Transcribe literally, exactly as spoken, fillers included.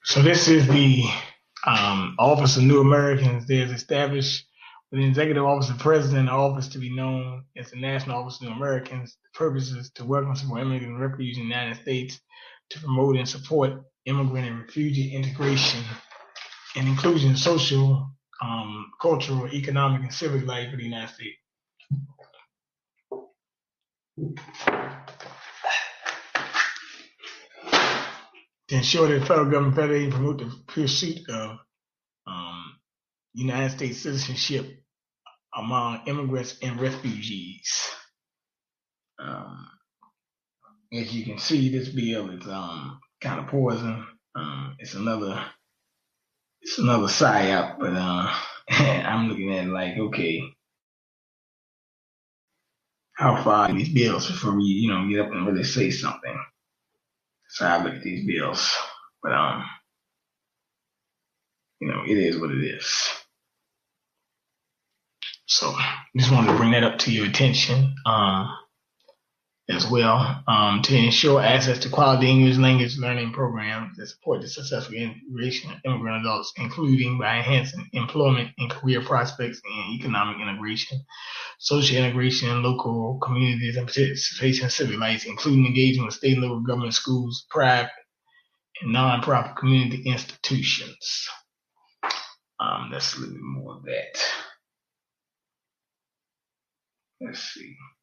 So this is the um, Office of New Americans. There's established with the Executive Office of the President, the office to be known as the National Office of New Americans. The purpose is to welcome support immigrants and refugees in the United States, to promote and support immigrant and refugee integration and inclusion in social, um, cultural, economic, and civic life of the United States. To ensure that the federal government federally promote the pursuit of um, United States citizenship among immigrants and refugees. Um, as you can see, this bill is um, kind of poison. Um, it's another, it's another psyop, but uh, I'm looking at it like, okay, how far are these bills before we, you know, get up and really say something? So I look at these bills, but um, you know, it is what it is. So just wanted to bring that up to your attention um, as well, um, to ensure access to quality English language learning programs that support the successful integration of immigrant adults, including by enhancing employment and career prospects and economic integration, social integration, local communities, and participation in civic life, including engagement with state and local government, schools, private and non-profit community institutions. Um, let's a little bit more of that. Let's see.